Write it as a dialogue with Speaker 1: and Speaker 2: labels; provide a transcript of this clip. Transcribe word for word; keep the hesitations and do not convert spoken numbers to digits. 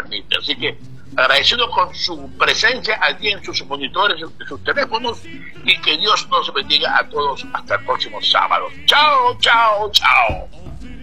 Speaker 1: transmite. Así que agradecido con su presencia allí en sus monitores, en sus teléfonos, y que Dios nos bendiga a todos hasta el próximo sábado. Chao, chao, chao.